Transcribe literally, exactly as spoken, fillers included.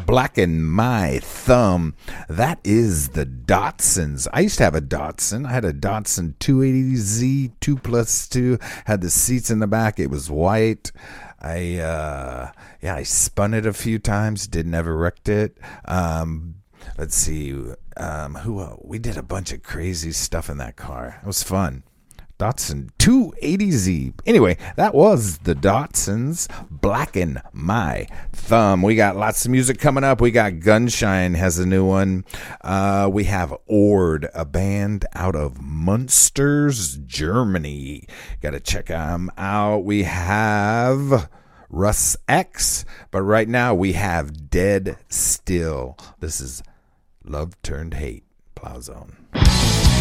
Blacken My Thumb. That is the Datsuns. I used to have a Datsun. I had a Datsun two eighty Z two plus two. Had the seats in the back. It was white. I uh, yeah, I spun it a few times. Did never wrecked it. Um, let's see. Um, who uh, we did a bunch of crazy stuff in that car. It was fun. Datsun two eighty Z. Anyway, that was the Datsuns. Blacken My Thumb. We got lots of music coming up. We got Gunshine has a new one. Uh, we have Ord, a band out of Munsters, Germany. Got to check them out. We have Russ X, but right now we have Dead Still. This is Love Turned Hate, Plow Zone.